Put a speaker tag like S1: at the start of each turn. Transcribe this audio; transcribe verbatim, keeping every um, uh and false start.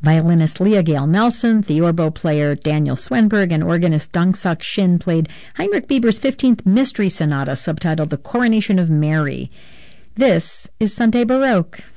S1: Violinist Leah Gale Nelson, theorbo player Daniel Swenberg, and organist Dong-Suk Shin played Heinrich Bieber's fifteenth Mystery Sonata, subtitled The Coronation of Mary. This is Sunday Baroque.